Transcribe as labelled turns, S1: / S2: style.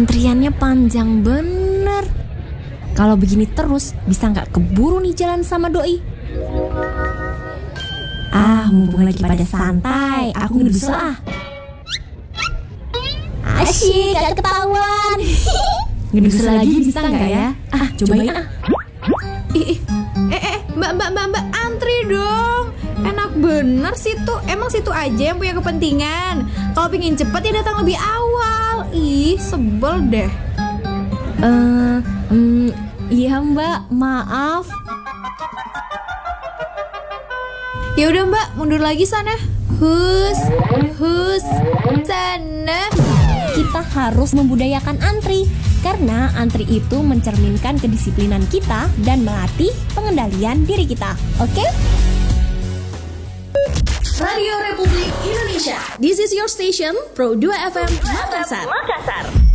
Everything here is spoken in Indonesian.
S1: Antriannya panjang bener. Kalau begini terus, bisa nggak keburu nih jalan sama doi? Mumpung lagi pada santai, aku ngedus lah. Asyik, gak ketahuan. Ngedus lagi bisa nggak ya? Cobain ah.
S2: Mbak, antri dong. Enak bener situ. Emang situ aja yang punya kepentingan. Kalau pingin cepet ya datang lebih awal. Ih, sebel deh.
S1: Iya Mbak, maaf.
S2: Ya udah Mbak, mundur lagi sana. Hus, sana.
S1: Kita harus membudayakan antri, karena antri itu mencerminkan kedisiplinan kita dan melatih pengendalian diri kita. Oke?
S3: Radio Republik Indonesia. This is your station, Pro 2 FM Makassar.